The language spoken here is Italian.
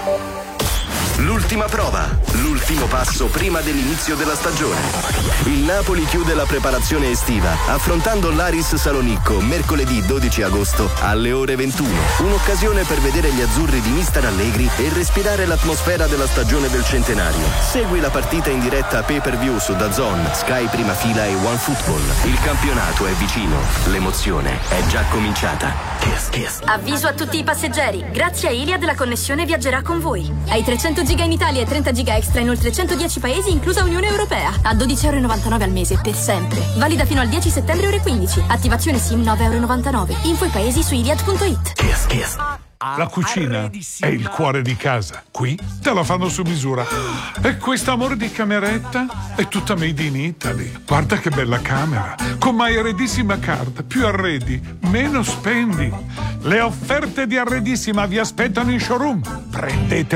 L'ultima prova, l'ultimo passo prima dell'inizio della stagione. Il Napoli chiude la preparazione estiva affrontando l'Aris Salonicco mercoledì 12 agosto alle ore 21. Un'occasione per vedere gli azzurri di mister Allegri e respirare l'atmosfera della stagione del centenario. Segui la partita in diretta pay-per-view su DAZN, Sky Prima Fila e OneFootball. Il campionato è vicino, l'emozione è già cominciata. Kiss, kiss. Avviso a tutti i passeggeri, grazie a Iliad la connessione viaggerà con voi. Hai 300 giga in Italia e 30 giga extra in oltre 110 paesi, inclusa Unione Europea. A €12,99 al mese, per sempre. Valida fino al 10 settembre ore 15. Attivazione SIM €9,99. Info i paesi su iliad.it. Kiss, kiss. La cucina è il cuore di casa. Qui te la fanno su misura. E quest'amore di cameretta è tutta made in Italy. Guarda che bella camera. Con My Arredissima Card. Più arredi, meno spendi. Le offerte di Arredissima vi aspettano in showroom. Prendete